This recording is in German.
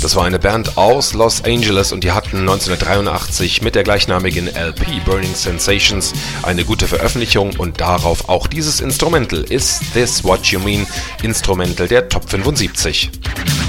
Das war eine Band aus Los Angeles und die hatten 1983 mit der gleichnamigen LP Burning Sensations eine gute Veröffentlichung und darauf auch dieses Instrumental Is This What You Mean, Instrumental der Top 75.